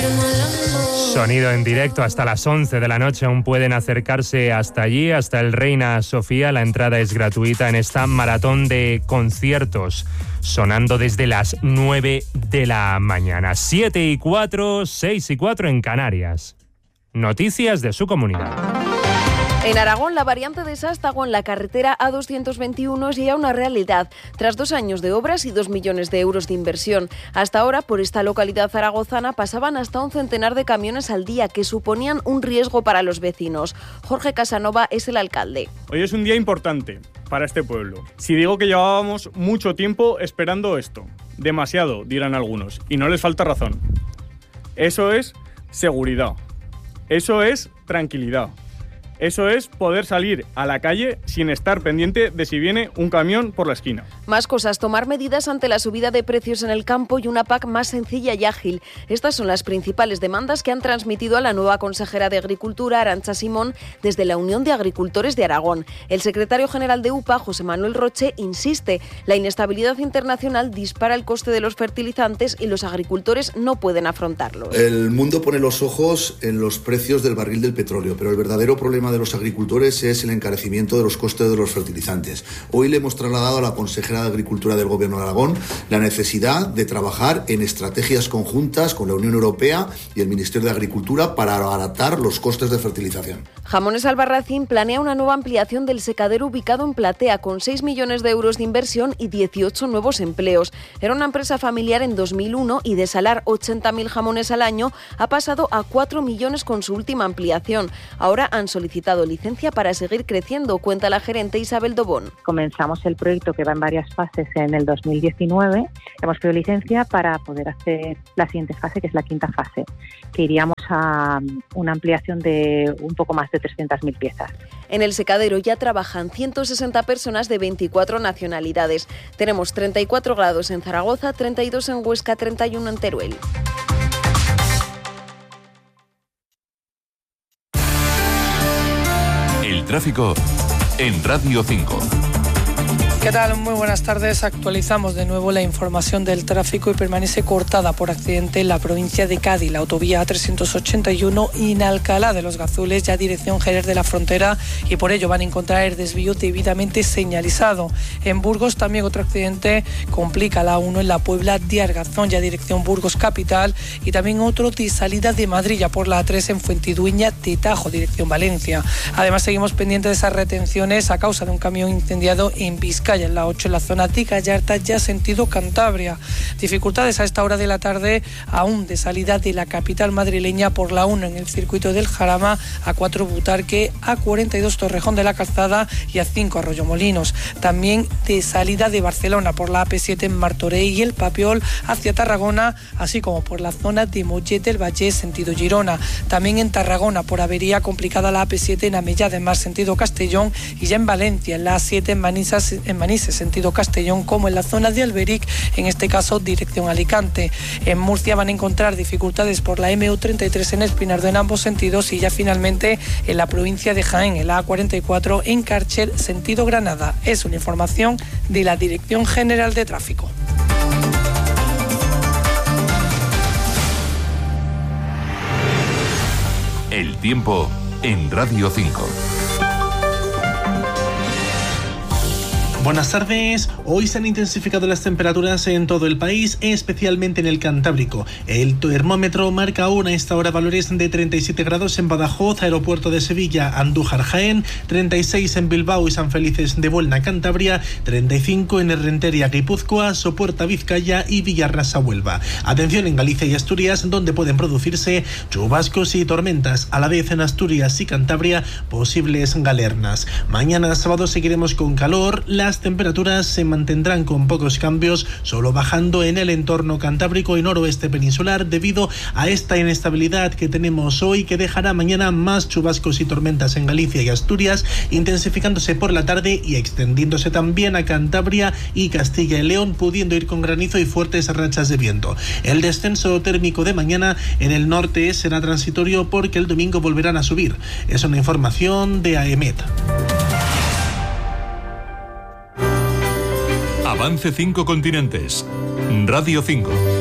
Sonido en directo hasta las 11 de la noche. Aún pueden acercarse hasta allí, hasta el Reina Sofía. La entrada es gratuita en esta maratón de conciertos, sonando desde las 9 de la mañana. 7:04, 6:04 en Canarias. Noticias de su comunidad. En Aragón, la variante de Sástago en la carretera A221 es ya una realidad, tras 2 años de obras y 2 millones de euros de inversión. Hasta ahora, por esta localidad zaragozana pasaban hasta un centenar de camiones al día, que suponían un riesgo para los vecinos. Jorge Casanova es el alcalde. Hoy es un día importante para este pueblo. Si digo que llevábamos mucho tiempo esperando esto, demasiado, dirán algunos, y no les falta razón. Eso es seguridad, eso es tranquilidad. Eso es poder salir a la calle sin estar pendiente de si viene un camión por la esquina. Más cosas: tomar medidas ante la subida de precios en el campo y una PAC más sencilla y ágil. Estas son las principales demandas que han transmitido a la nueva consejera de Agricultura, Arantxa Simón, desde la Unión de Agricultores de Aragón. El secretario general de UPA, José Manuel Roche, insiste: la inestabilidad internacional dispara el coste de los fertilizantes y los agricultores no pueden afrontarlo. El mundo pone los ojos en los precios del barril del petróleo, pero el verdadero problema de los agricultores es el encarecimiento de los costes de los fertilizantes. Hoy le hemos trasladado a la consejera de Agricultura del Gobierno de Aragón la necesidad de trabajar en estrategias conjuntas con la Unión Europea y el Ministerio de Agricultura para abaratar los costes de fertilización. Jamones Albarracín planea una nueva ampliación del secadero ubicado en Platea, con 6 millones de euros de inversión y 18 nuevos empleos. Era una empresa familiar en 2001 y de salar 80.000 jamones al año ha pasado a 4 millones con su última ampliación. Ahora han solicitado licencia para seguir creciendo, cuenta la gerente Isabel Dobón. Comenzamos el proyecto, que va en varias fases, en el 2019. Hemos pedido licencia para poder hacer la siguiente fase, que es la quinta fase, que iríamos a una ampliación de un poco más de 300.000 piezas. En el secadero ya trabajan 160 personas de 24 nacionalidades. Tenemos 34 grados en Zaragoza, 32 en Huesca, 31 en Teruel. El tráfico en Radio 5. ¿Qué tal? Muy buenas tardes. Actualizamos de nuevo la información del tráfico y permanece cortada por accidente en la provincia de Cádiz. La autovía A381 en Alcalá de los Gazules, ya dirección Jerez de la Frontera, y por ello van a encontrar el desvío debidamente señalizado. En Burgos también otro accidente complica la A1 en la Puebla de Argazón, ya dirección Burgos Capital, y también otro de salida de Madrid ya por la A3 en Fuentidueña de Tajo, dirección Valencia. Además seguimos pendientes de esas retenciones a causa de un camión incendiado en Vizcaya, en la 8 en la zona de Gallarta, ya sentido Cantabria. Dificultades a esta hora de la tarde aún de salida de la capital madrileña por la 1 en el circuito del Jarama, A4 Butarque, A42 Torrejón de la Calzada y A5 Arroyomolinos. También de salida de Barcelona por la AP7 en Martorell y el Papiol hacia Tarragona, así como por la zona de Mollet del Vallès sentido Girona. También en Tarragona por avería complicada la AP7 en Amellá de Mar sentido Castellón, y ya en Valencia en la A7 en Manises sentido Castellón, como en la zona de Alberic, en este caso dirección Alicante. En Murcia van a encontrar dificultades por la MU33 en Espinardo en ambos sentidos, y ya finalmente en la provincia de Jaén en la A44 en Cárcher sentido Granada. Es una información de la Dirección General de Tráfico. El tiempo en Radio 5. Buenas tardes. Hoy se han intensificado las temperaturas en todo el país, especialmente en el Cantábrico. El termómetro marca aún a esta hora valores de 37 grados en Badajoz, Aeropuerto de Sevilla, Andújar, Jaén, 36 en Bilbao y San Felices de Buelna, Cantabria, 35 en Errenteria, Guipúzcoa, Sopuerta, Vizcaya y Villarrasa, Huelva. Atención en Galicia y Asturias, donde pueden producirse chubascos y tormentas. A la vez en Asturias y Cantabria, posibles galernas. Mañana sábado seguiremos con calor. Las temperaturas se mantendrán con pocos cambios, solo bajando en el entorno cantábrico y noroeste peninsular debido a esta inestabilidad que tenemos hoy, que dejará mañana más chubascos y tormentas en Galicia y Asturias, intensificándose por la tarde y extendiéndose también a Cantabria y Castilla y León, pudiendo ir con granizo y fuertes rachas de viento. El descenso térmico de mañana en el norte será transitorio porque el domingo volverán a subir. Es una información de AEMET. Avance 5 continentes. Radio 5.